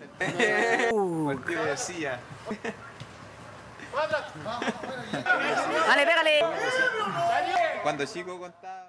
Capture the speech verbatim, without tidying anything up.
Uh. Partido de silla. Dale, pégale. Cuando chico contaba.